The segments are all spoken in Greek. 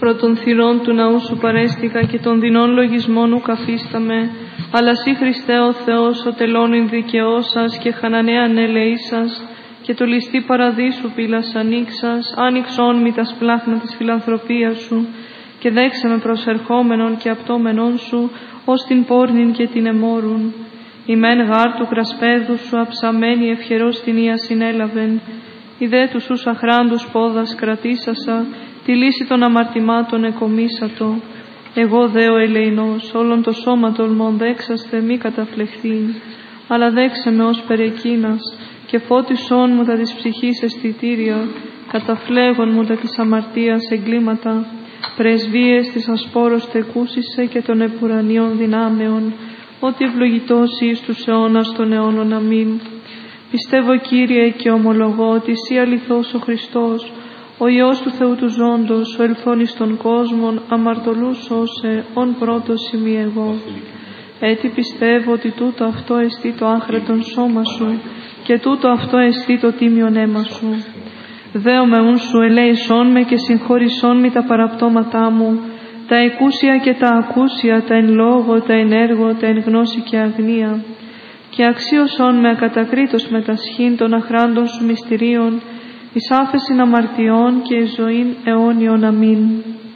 Προ των θυρών του ναού σου παρέστηκα και των δεινών λογισμών ουκ αφίσταμε, αλλά σύ Χριστέ ο Θεός, ο τελώνην δικαιώσας και χανανέαν ελεήσας, και το ληστή παραδείσου πύλας ανοίξας, άνοιξόν μη τα σπλάχνα της φιλανθρωπίας σου, και δέξε με προσερχόμενον και απτώμενον σου, ως την πόρνην και την εμόρουν. Η μεν γάρ του κρασπέδου σου αψαμένη ευχερός την ία συνέλαβεν, η δε τους ους αχράντους πόδας κρατήσασα, τη λύση των αμαρτημάτων εκομίσατο. Εγώ δε ο ελεηνός, όλον το σώμα τολμών δέξαστε μη καταφλεχθήν, αλλά δέξε με ως περεκείνας, και φώτισόν μου τα της ψυχής αισθητήρια, καταφλέγον μου τα της αμαρτίας εγκλήματα, πρεσβείες της ασπόρος τεκούσισε και των επουρανίων δυνάμεων, ότι ευλογητός εις τους αιώνας των αιώνων. Αμήν. Πιστεύω, Κύριε, και ομολογώ ότι εσύ αληθώς ο Χριστός, ο Υιός του Θεού του ζώντος, ο ελθόν εις των κόσμων, αμαρτωλούς σώσε, ον πρώτος ημί εγώ. Έτσι πιστεύω ότι τούτο αυτό εστί το άχρετον σώμα σου, και τούτο αυτό εστί το τίμιον αίμα σου. Δέομαι ούν σου ελέησόν με και συγχώρησόν με τα παραπτώματά μου, τα εκούσια και τα ακούσια, τα εν λόγω, τα εν έργο, τα εν γνώση και αγνία, και αξίωσόν με ακατακρίτως με τα σχήν των αχράντων σου μυστηρίων, εις άφεσιν αμαρτιών και εις ζωήν αιώνιον. Αμήν.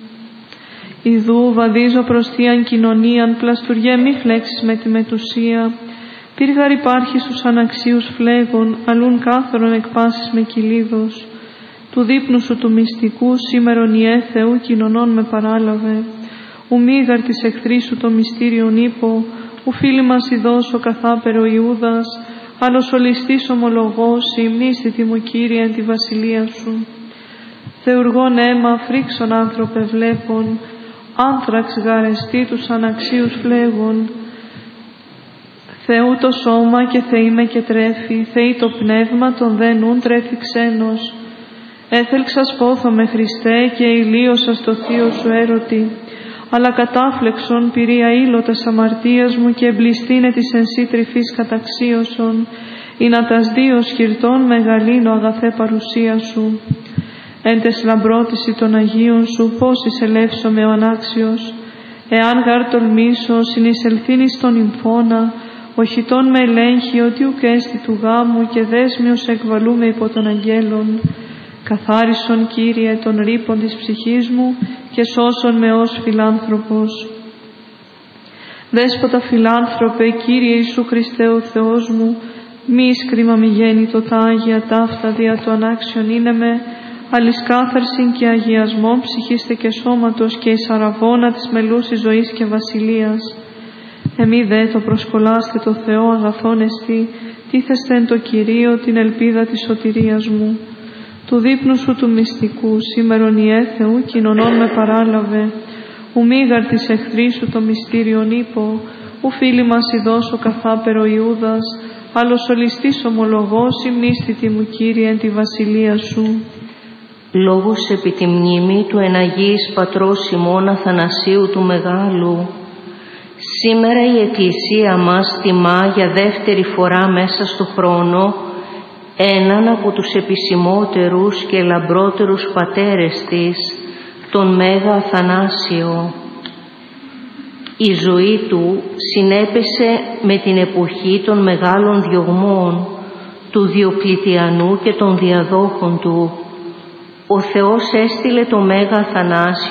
Ιδού βαδίζω προς θείαν κοινωνίαν, πλαστουργέ μη φλέξεις με τη μετουσία, πύργαρ υπάρχει στους αναξίους φλέγων, αλλούν κάθαρον εκπάσεις με κυλίδος. Του δείπνου σου του μυστικού, σήμερον Ιε Θεού κοινωνών με παράλαβε. Ου μήγαρ της εχθρής σου το μυστήριον ύπο, ου φίλοι μας ειδός ο καθάπερο Ιούδας, άλλος ο ληστής ομολογός, υμνίστητη μου Κύριε εν τη βασιλεία σου. Θεουργών αίμα, φρίξον άνθρωπε βλέπων, άνθραξ γαρεστή τους αναξίους φλέγων. Θεού το σώμα και Θεή με και τρέφει, Θεή το πνεύμα τον δε νουν τρέφει ξένος. Έθελξας πόθο με Χριστέ και ηλίωσα στο θείο σου έρωτη, αλλά κατάφλεξον πυρία ήλωτας αμαρτίας μου και εμπληστήνε της εν σύ τρυφής καταξίωσον, ή να τας δύο σκυρτών μεγαλύνω αγαθέ παρουσία σου. Εν τες λαμπρότηση των Αγίων σου πώς εισελεύσομαι ο ανάξιος, εάν γάρ τολμήσω συνεισελθήν στον υμφώνα, οχητών με ελέγχει ότι ουκ έστι του γάμου και δέσμιος εκβαλούμε υπό των αγγέλων. Καθάρισον, Κύριε, των ρήπων της ψυχής μου και σώσον με ως φιλάνθρωπος. Δέσποτα φιλάνθρωπε, Κύριε Ιησού Χριστέ ο Θεός μου, μη εις κρίμα μη γέννητο τα Άγια ταύτα δια το ανάξιον είναι με, αλλης κάθαρσιν και αγιασμόν ψυχήστε και σώματος και εις αραβώνα της μελούσης ζωής και βασιλείας. Εμεί δε το προσκολάστε το Θεό αγαθόν εστί, τίθεστε εν το Κυρίο την ελπίδα της σωτηρίας μου. Του δείπνου σου του μυστικού, σήμερον Ιε Θεού κοινωνών με παράλαβε, ου μήγαρ της εχθρής σου το μυστήριον ύπο, ου φίλοι μας ειδός ο καθάπερο Ιούδας, άλλος ο ληστής ομολογός, υμνίστητη μου Κύριε εν τη βασιλεία σου. Λόγος επί τη μνήμη του εν Αγίης Πατρός ημών Αθανασίου του Μεγάλου, σήμερα η Εκκλησία μας τιμά για δεύτερη φορά μέσα στο χρόνο έναν από τους επισημότερους και λαμπρότερους πατέρες της, τον Μέγα Αθανάσιο. Η ζωή του συνέπεσε με την εποχή των μεγάλων διωγμών του Διοκλητιανού και των διαδόχων του. Ο Θεός έστειλε το Μέγα Αθανάσιο